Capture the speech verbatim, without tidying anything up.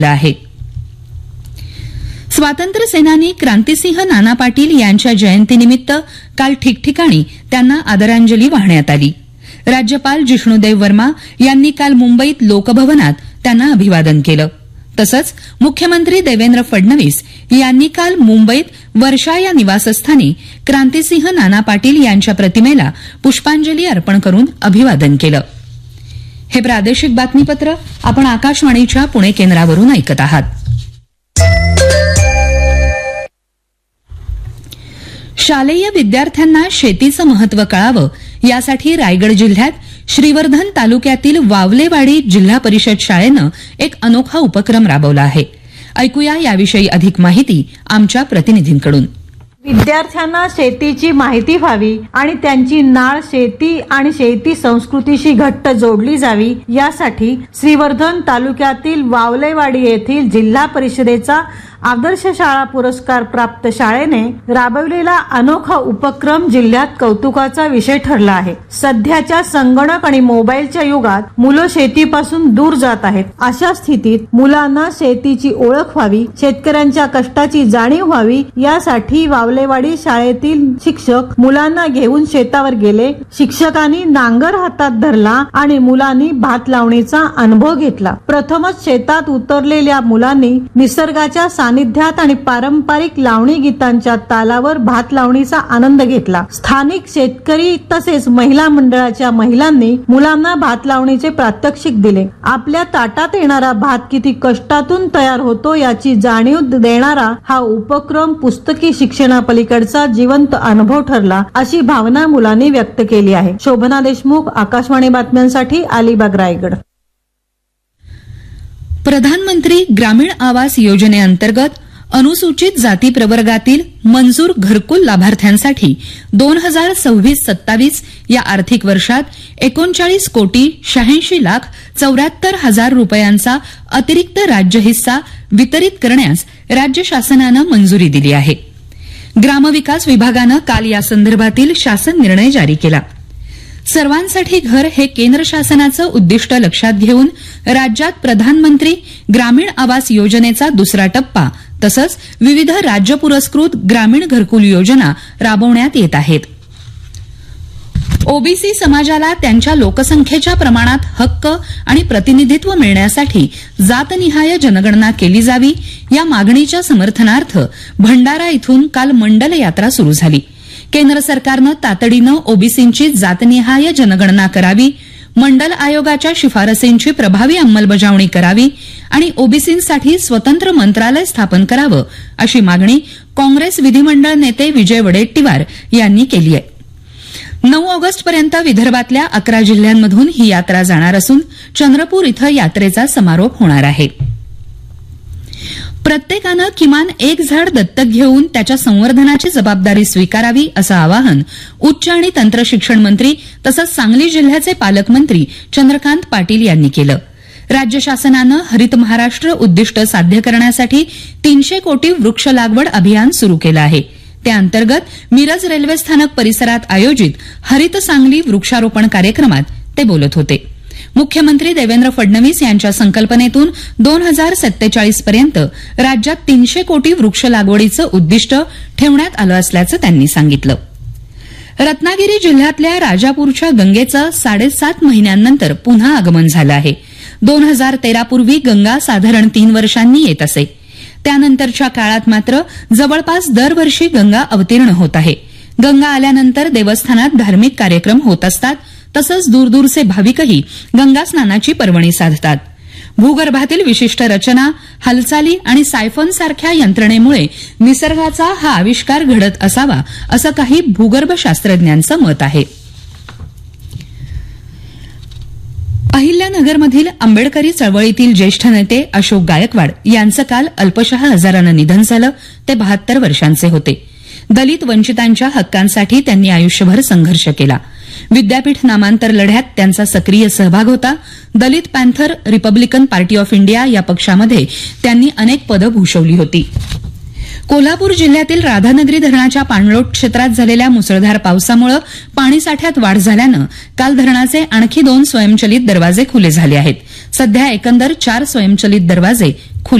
आहे. स्वातंत्र्य सेनानी क्रांतिसिंह नाना पाटील यांच्या जयंतीनिमित्त काल ठिकठिकाणी त्यांना आदरांजली वाहण्यात आली. राज्यपाल जिष्णुदेव वर्मा यांनी काल मुंबईत लोकभवनात त्यांना अभिवादन केलं. तसंच मुख्यमंत्री देवेंद्र फडणवीस यांनी काल मुंबईत वर्षा या निवासस्थानी क्रांतिसिंह नाना पाटील यांच्या प्रतिमेला पुष्पांजली अर्पण करून अभिवादन केलं. हे प्रादेशिक बातमीपत्र आपण आकाशवाणीच्या पुणे केंद्रावरून ऐकत आहात. शालेय विद्यार्थ्यांना शेतीचं महत्त्व कळावं यासाठी रायगड जिल्ह्यात श्रीवर्धन तालुक्यातील वावलेवाडी जिल्हा परिषद शाळेनं एक अनोखा उपक्रम राबवला आहे. ऐकूया याविषयी अधिक माहिती आमच्या प्रतिनिधींकडून. विद्यार्थ्यांना शेतीची माहिती व्हावी आणि त्यांची नाळ शेती आणि शेती संस्कृतीशी घट्ट जोडली जावी यासाठी श्रीवर्धन तालुक्यातील वावलेवाडी येथील जिल्हा परिषदेचा आदर्श शाळा पुरस्कार प्राप्त शाळेने राबवलेला अनोखा उपक्रम जिल्ह्यात कौतुकाचा विषय ठरला आहे. सध्याच्या संगणक आणि मोबाईलच्या युगात मुलं शेतीपासून दूर जात आहेत. अशा स्थितीत मुलांना शेतीची ओळख व्हावी, शेतकऱ्यांच्या कष्टाची जाणीव व्हावी यासाठी वावलेवाडी शाळेतील शिक्षक मुलांना घेऊन शेतावर गेले. शिक्षकांनी नांगर हातात धरला आणि मुलांनी भात लावणीचा अनुभव घेतला. प्रथमच शेतात उतरलेल्या मुलांनी निसर्गाच्या सानिध्यात आणि पारंपरिक लावणी गीतांच्या तालावर भात लावणीचा आनंद घेतला. स्थानिक शेतकरी तसेच महिला मंडळाच्या महिलांनी मुलांना भात लावणीचे प्रात्यक्षिक दिले. आपल्या ताटात येणारा भात किती कष्टातून तयार होतो याची जाणीव देणारा हा उपक्रम पुस्तकी शिक्षणापलीकडचा जिवंत अनुभव ठरला, अशी भावना मुलांनी व्यक्त केली आहे. शोभना देशमुख, आकाशवाणी बातम्यांसाठी अलिबाग, रायगड. प्रधानमंत्री ग्रामीण आवास योजनेअंतर्गत अनुसूचित जाती प्रवर्गातील मंजूर घरकुल लाभार्थ्यांसाठी दोन हजार सव्वीस सत्तावीस या आर्थिक वर्षात एकोणचाळीस कोटी शहाऐंशी लाख चौऱ्याहत्तर हजार रुपयांचा अतिरिक्त राज्य हिस्सा वितरित करण्यास राज्य शासनानं मंजुरी दिली आहे. ग्रामविकास विभागानं काल यासंदर्भातील शासन निर्णय जारी केला. सर्वांसाठी घर हे केंद्र शासनाचं उद्दिष्ट लक्षात घेऊन राज्यात प्रधानमंत्री ग्रामीण आवास योजनेचा दुसरा टप्पा तसंच विविध राज्य पुरस्कृत ग्रामीण घरकुल योजना राबवण्यात येत आहेत. ओबीसी समाजाला त्यांच्या लोकसंख्येच्या प्रमाणात हक्क आणि प्रतिनिधित्व मिळण्यासाठी जातनिहाय जनगणना केली जावी या मागणीच्या समर्थनार्थ भंडारा इथून काल मंडल यात्रा सुरू झाली. केंद्र सरकारनं तातडीनं ओबीसींची जातनिहाय जनगणना करावी, मंडल आयोगाच्या शिफारसींची प्रभावी अंमलबजावणी करावी आणि ओबीसींसाठी स्वतंत्र मंत्रालय स्थापन करावं अशी मागणी काँग्रेस विधिमंडळ नेते विजय वडेट्टीवार यांनी केली आहे. नऊ ऑगस्टपर्यंत विदर्भातल्या अकरा जिल्ह्यांमधून ही यात्रा जाणार असून चंद्रपूर इथं यात्रेचा समारोप होणार आहे. प्रत्येकानं किमान एक झाड दत्तक घेऊन त्याच्या संवर्धनाची जबाबदारी स्वीकारावी असं आवाहन उच्च आणि तंत्र शिक्षण मंत्री तसंच सांगली जिल्ह्याचे पालकमंत्री चंद्रकांत पाटील यांनी केलं. राज्य शासनानं हरित महाराष्ट्र उद्दिष्ट साध्य करण्यासाठी तीनशे कोटी वृक्ष लागवड अभियान सुरू केलं आहे. त्याअंतर्गत मिरज रेल्वे स्थानक परिसरात आयोजित हरित सांगली वृक्षारोपण कार्यक्रमात ते बोलत होते. मुख्यमंत्री देवेंद्र फडणवीस यांच्या संकल्पनेतून दोन हजार सत्तेचाळीस पर्यंत राज्यात तीनशे कोटी वृक्ष लागवडीचं उद्दिष्ट ठेवण्यात आलं असल्याचं त्यांनी सांगितलं. रत्नागिरी जिल्ह्यातल्या राजापूरच्या गंगेचं साडेसात महिन्यांनंतर पुन्हा आगमन झालं आहे. दोन हजार तेरा पूर्वी गंगा साधारण तीन वर्षांनी येत असे. त्यानंतरच्या काळात मात्र जवळपास दरवर्षी गंगा अवतीर्ण होत आहे. गंगा आल्यानंतर देवस्थानात धार्मिक कार्यक्रम होत असतात. तसंच दूरदूरचे भाविकही गंगा स्नानाची पर्वणी साधतात. भूगर्भातील विशिष्ट रचना, हालचाली आणि सायफोनसारख्या यंत्रणेमुळे निसर्गाचा हा आविष्कार घडत असावा असं काही भूगर्भशास्त्रज्ञांचं मत आहे. अहिल्यानगरमधील आंबेडकरी चळवळीतील ज्येष्ठ नेते अशोक गायकवाड यांचं काल अल्पशः आजारानं निधन झालं. ते बहात्तर वर्षांचे होते. दलित वंचितांच्या हक्कांसाठी त्यांनी आयुष्यभर संघर्ष केला. विद्यापीठ नामांतर लढ्यात त्यांचा सक्रिय सहभाग होता. दलित panther Republican party of India या पक्षामध्ये त्यांनी अनेक पदं भूषवली होती. कोल्हापूर जिल्ह्यातील राधानगरी धरणाच्या पाणलोट क्षेत्रात झालेल्या मुसळधार पावसामुळे पाणीसाठ्यात वाढ झाल्यानं काल धरणाचे आणखी दोन स्वयंचलित दरवाजे खुले झाले आहेत. सध्या एकंदर चार स्वयंचलित दरवाजे खुले